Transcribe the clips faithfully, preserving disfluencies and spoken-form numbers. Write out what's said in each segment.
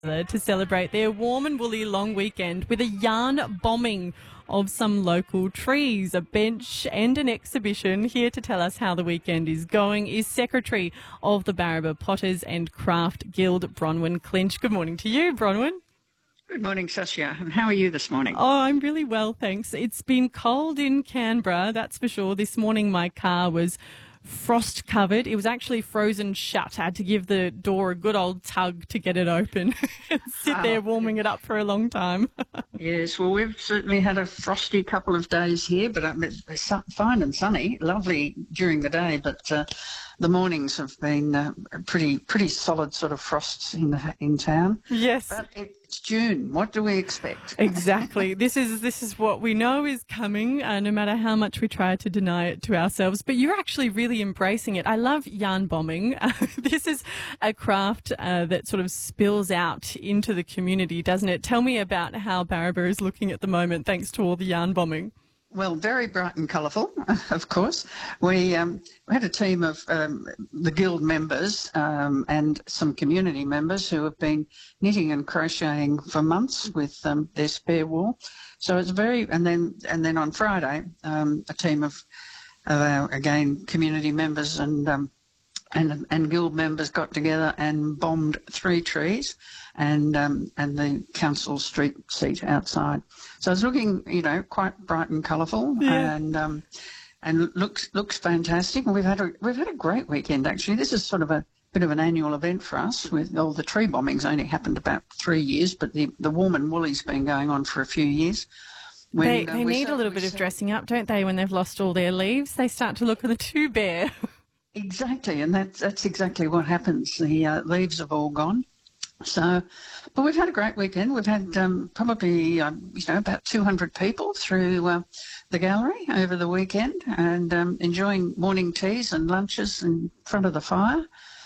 to celebrate their warm and woolly long weekend with a yarn bombing of some local trees, a bench and an exhibition. Here to tell us how the weekend is going is Secretary of the Barraba Potters and Craft Guild, Bronwyn Clinch. Good morning to you, Bronwyn. Good morning, Sasha. And how are you this morning? Oh, I'm really well, thanks. It's been cold in Canberra, that's for sure. This morning my car was frost covered. It was actually frozen shut. I had to give the door a good old tug to get it open and sit Oh. there warming it up for a long time. Yes, well, we've certainly had a frosty couple of days here, but um, it's it's su- fine and sunny, lovely during the day, but uh, the mornings have been uh, pretty pretty solid sort of frosts in the, in town. Yes. But it's June. What do we expect? Exactly. This is this is what we know is coming, uh, no matter how much we try to deny it to ourselves. But you're actually really embracing it. I love yarn bombing. Uh, this is a craft uh, that sort of spills out into the community, doesn't it? Tell me about how Barraba is looking at the moment, thanks to all the yarn bombing. Well, very bright and colourful, of course. We, um, we had a team of um, the guild members um, and some community members who have been knitting and crocheting for months with um, their spare wool. So it's very, and then and then on Friday, um, a team of, of our, again, community members and um, and and guild members got together and bombed three trees and um, and the council street seat outside. So it's looking, you know, quite bright and colourful, Yeah. and um, and looks looks fantastic. And we've had a we've had a great weekend actually. This is sort of a bit of an annual event for us. With all the tree bombings only happened about three years, but the the warm and woolly's been going on for a few years. When, They, uh, they we need said- a little we bit of said- dressing up, don't they, when they've lost all their leaves? They start to look a little too bare. Exactly, and that's that's exactly what happens. The uh, leaves have all gone. So, but we've had a great weekend. We've had um, probably um, you know about two hundred people through uh, the gallery over the weekend, and um, enjoying morning teas and lunches in front of the fire.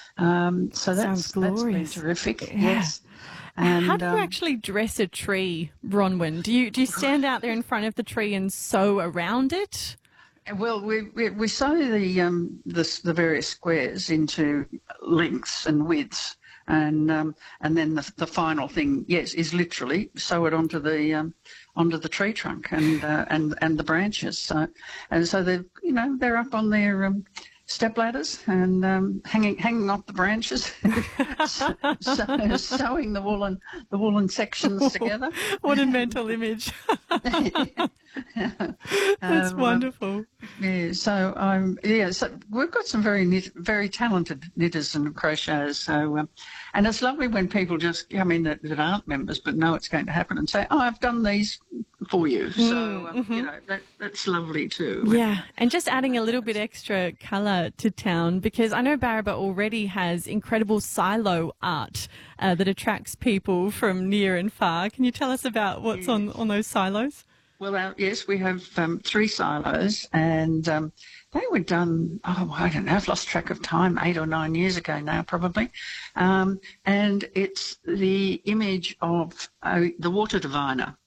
Um, so that's Sounds that's been glorious. terrific. Yeah. Yes. And, How do you um, actually dress a tree, Bronwyn? Do you do you stand out there in front of the tree and sew around it? Well, we we, we sew the um the, the various squares into lengths and widths, and um and then the the final thing, yes, is literally sew it onto the um onto the tree trunk and uh, and and the branches. So and so they you know they're up on their um, step ladders and um, hanging hanging off the branches, so, so, sewing the woolen the woolen sections together. What a mental image. That's Um, wonderful. Yeah, so um, yeah, so we've got some very knit, very talented knitters and crocheters. So, um, and it's lovely when people just come in that, that aren't members but know it's going to happen and say, "Oh, I've done these for you." So um, you know that that's lovely too. Yeah, and just adding a little bit extra colour to town, because I know Barraba already has incredible silo art uh, that attracts people from near and far. Can you tell us about what's on, on those silos? Well, uh, yes, we have um, three silos, and um, they were done, oh, I don't know, I've lost track of time, eight or nine years ago now, probably. Um, and it's the image of uh, the water diviner.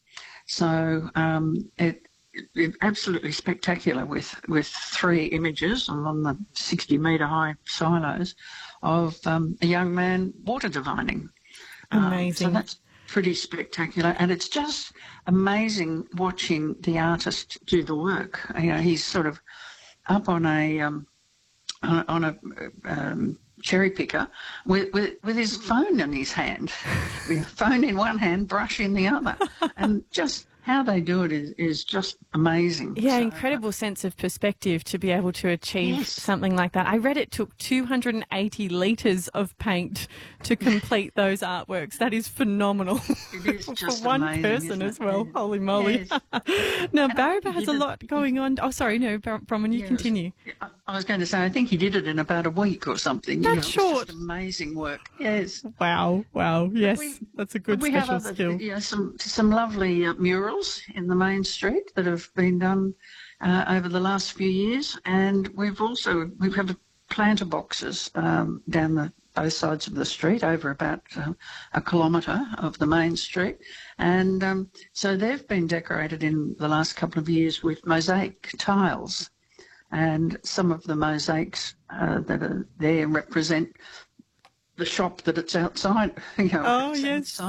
So um, it, it absolutely spectacular with, with three images on the sixty metre high silos of um, a young man water divining. Um, Amazing. so that's pretty spectacular, and it's just amazing watching the artist do the work. You know, he's sort of up on a um, on a, on a um, cherry picker with, with with his phone in his hand, with phone in one hand, brush in the other, and just how they do it is, is just amazing. Yeah, So, incredible sense of perspective to be able to achieve Yes. something like that. I read it took two hundred eighty litres of paint to complete those artworks. That is phenomenal. It is For just one amazing, person isn't as it? well. Yes. Holy moly. Yes. Now, And I Barraba think has he a did- lot going on. Oh, sorry, no, Br- Bronwyn, you Yes. continue. I I was going to say, I think he did it in about a week or something. That's you know, It's short. just amazing work. Yes. Wow, wow. Yes, we- that's a good we have special other, skill. Yeah, some some lovely uh, murals in the main street that have been done uh, over the last few years, and we've also we have planter boxes um, down the both sides of the street over about uh, a kilometre of the main street, and um, so they've been decorated in the last couple of years with mosaic tiles, and some of the mosaics uh, that are there represent the shop that it's outside. You know, Oh, it's yes. inside